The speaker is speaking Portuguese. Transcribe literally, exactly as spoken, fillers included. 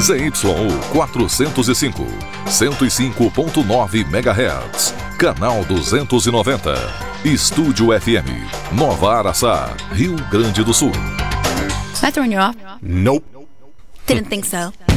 Z Y U quatrocentos e cinco, cento e cinco ponto nove megahertz. Canal duzentos e noventa. Estúdio F M, Nova Araçá, Rio Grande do Sul. Can I turn you off? Nope. Didn't think so.